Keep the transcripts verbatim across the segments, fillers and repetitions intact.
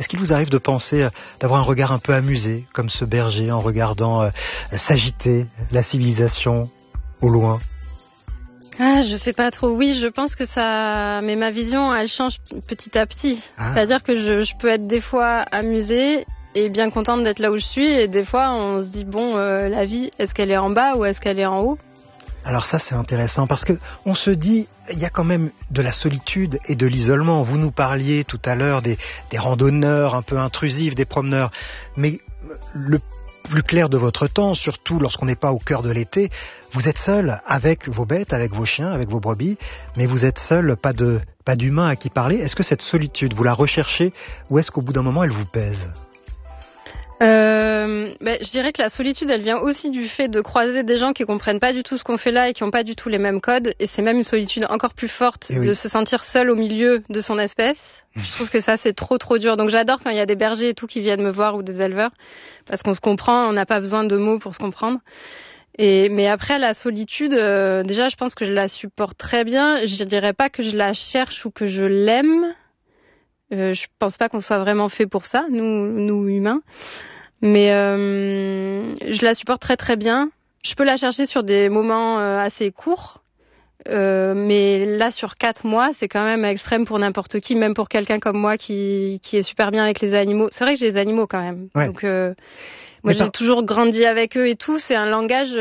Est-ce qu'il vous arrive de penser, d'avoir un regard un peu amusé, comme ce berger, en regardant euh, s'agiter la civilisation au loin ? Ah, je sais pas trop. Oui, je pense que ça... Mais ma vision, elle change petit à petit. Ah. C'est-à-dire que je, je peux être des fois amusée et bien contente d'être là où je suis. Et des fois, on se dit, bon, euh, la vie, est-ce qu'elle est en bas ou est-ce qu'elle est en haut ? Alors ça, c'est intéressant parce que on se dit, il y a quand même de la solitude et de l'isolement. Vous nous parliez tout à l'heure des, des randonneurs un peu intrusifs, des promeneurs. Mais le plus clair de votre temps, surtout lorsqu'on n'est pas au cœur de l'été, vous êtes seul avec vos bêtes, avec vos chiens, avec vos brebis, mais vous êtes seul, pas de, pas d'humain à qui parler. Est-ce que cette solitude, vous la recherchez ou est-ce qu'au bout d'un moment, elle vous pèse ? Euh, ben, je dirais que la solitude, elle vient aussi du fait de croiser des gens qui comprennent pas du tout ce qu'on fait là et qui ont pas du tout les mêmes codes. Et c'est même une solitude encore plus forte oui. de se sentir seul au milieu de son espèce. Je trouve que ça, c'est trop, trop dur. Donc j'adore quand il y a des bergers et tout qui viennent me voir ou des éleveurs parce qu'on se comprend, on n'a pas besoin de mots pour se comprendre. Et, mais après, la solitude, euh, déjà, je pense que je la supporte très bien. Je dirais pas que je la cherche ou que je l'aime. Euh, je pense pas qu'on soit vraiment fait pour ça, nous, nous humains. Mais euh, je la supporte très très bien. Je peux la chercher sur des moments euh, assez courts. Euh, mais là, sur quatre mois, c'est quand même extrême pour n'importe qui, même pour quelqu'un comme moi qui, qui est super bien avec les animaux. C'est vrai que j'ai des animaux quand même. Ouais. Donc, euh, moi, mais j'ai par... toujours grandi avec eux et tout. C'est un langage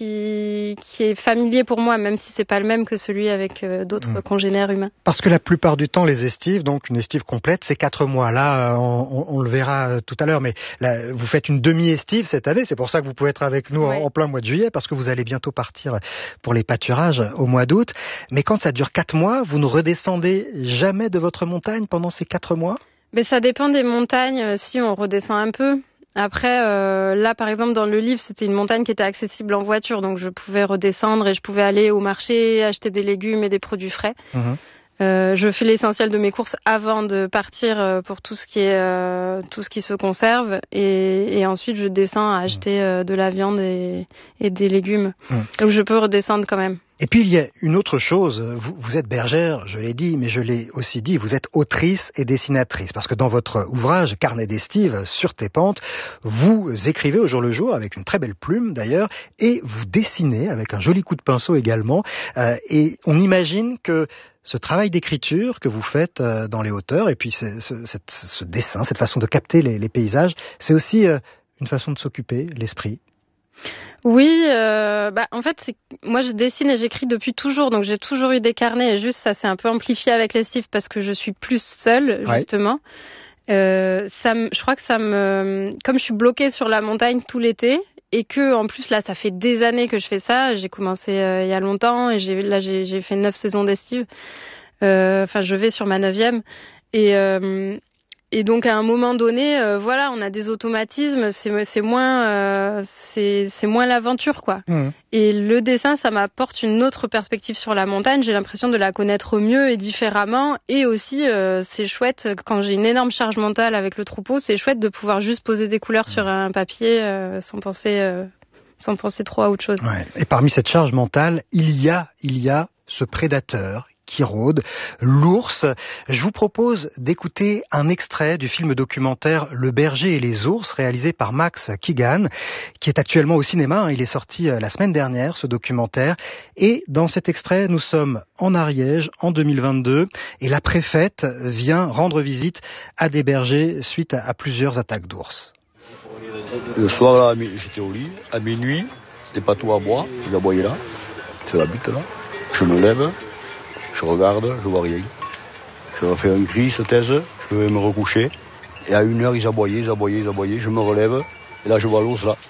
qui, qui est familier pour moi, même si c'est pas le même que celui avec d'autres mmh. congénères humains. Parce que la plupart du temps, les estives, donc une estive complète, c'est quatre mois. Là, on, on le verra tout à l'heure, mais là, vous faites une demi-estive cette année. C'est pour ça que vous pouvez être avec nous ouais. en, en plein mois de juillet, parce que vous allez bientôt partir pour les pâturages au mois d'août. Mais quand ça dure quatre mois, vous ne redescendez jamais de votre montagne pendant ces quatre mois ? Mais ça dépend des montagnes. Si on redescend un peu. Après, euh, là, par exemple, dans le livre, c'était une montagne qui était accessible en voiture, donc je pouvais redescendre et je pouvais aller au marché, acheter des légumes et des produits frais. Mmh. Euh, je fais l'essentiel de mes courses avant de partir pour tout ce qui est euh, tout ce qui se conserve et, et ensuite je descends à acheter euh, de la viande et, et des légumes. Mmh. Donc je peux redescendre quand même. Et puis il y a une autre chose, vous, vous êtes bergère, je l'ai dit, mais je l'ai aussi dit, vous êtes autrice et dessinatrice, parce que dans votre ouvrage Carnet d'estive sur tes pentes, vous écrivez au jour le jour avec une très belle plume d'ailleurs, et vous dessinez avec un joli coup de pinceau également, euh, et on imagine que ce travail d'écriture que vous faites euh, dans les hauteurs, et puis ce, ce, cette, ce dessin, cette façon de capter les, les paysages, c'est aussi euh, une façon de s'occuper, l'esprit. Oui, euh, bah en fait, c'est, moi je dessine et j'écris depuis toujours, donc j'ai toujours eu des carnets. Et juste ça s'est un peu amplifié avec l'estive parce que je suis plus seule justement. Ouais. Euh, ça, me, je crois que ça me, comme je suis bloquée sur la montagne tout l'été et que en plus là ça fait des années que je fais ça. J'ai commencé euh, il y a longtemps et j'ai là j'ai, j'ai fait neuf saisons d'estive. Enfin, euh, je vais sur ma neuvième et euh, Et donc à un moment donné, euh, voilà, on a des automatismes, c'est, c'est moins, euh, c'est, c'est moins l'aventure, quoi. Mmh. Et le dessin, ça m'apporte une autre perspective sur la montagne. J'ai l'impression de la connaître mieux et différemment. Et aussi, euh, c'est chouette quand j'ai une énorme charge mentale avec le troupeau, c'est chouette de pouvoir juste poser des couleurs mmh. sur un papier euh, sans penser, euh, sans penser trop à autre chose. Ouais. Et parmi cette charge mentale, il y a, il y a ce prédateur qui rôde, l'ours. Je vous propose d'écouter un extrait du film documentaire Le berger et les ours, réalisé par Max Keegan, qui est actuellement au cinéma. Il est sorti la semaine dernière, ce documentaire. Et dans cet extrait, nous sommes en Ariège, en deux mille vingt-deux, et la préfète vient rendre visite à des bergers suite à, à plusieurs attaques d'ours. Le soir, là, j'étais au lit, à minuit, c'était pas tout à boire, il aboyait là, c'est la butte là. Je me lève, je regarde, je vois rien. Je refais un cri, se taise, je vais me recoucher. Et à une heure, ils aboyaient, ils aboyaient, ils aboyaient. Je me relève, et là, je vois l'ours là.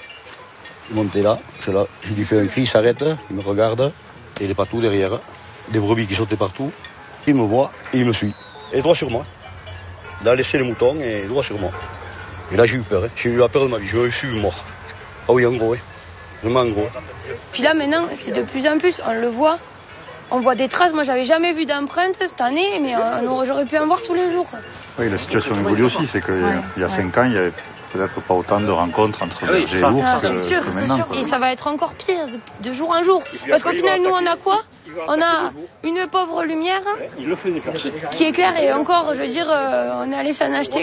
Il montait là, c'est là. Je lui fais un cri, il s'arrête, il me regarde, et il est partout derrière. Des brebis qui sautaient partout. Il me voit, et il me suit. Et droit sur moi. Il a laissé les moutons, et droit sur moi. Et là, j'ai eu peur, hein. J'ai eu la peur de ma vie, je suis mort. Ah oui, en gros, hein. Vraiment en gros. Puis là, maintenant, c'est de plus en plus, on le voit. On voit des traces, moi j'avais jamais vu d'empreintes cette année, mais euh, j'aurais pu en voir tous les jours. Oui, la situation évolue aussi, c'est qu'il ouais, y a cinq ouais. ans, il y avait peut-être pas autant de rencontres entre bergers et ours que, c'est sûr, que c'est maintenant. Sûr. Et ça va être encore pire de, de jour en jour. Parce qu'au final, nous on a quoi ? On a une pauvre lumière qui, qui éclaire et encore, je veux dire, euh, on est allé s'en acheter